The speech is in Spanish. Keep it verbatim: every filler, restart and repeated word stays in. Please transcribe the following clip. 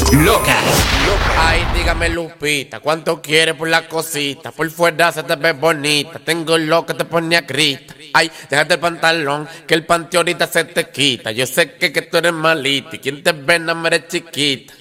Loca. Ay, dígame Lupita, ¿cuánto quieres por la cosita? Por fuera se te ve bonita, tengo lo que te pone a grita. Ay, déjate el pantalón, que el panty ahorita se te quita. Yo sé que, que tú eres malita y quien te ve no me eres chiquita.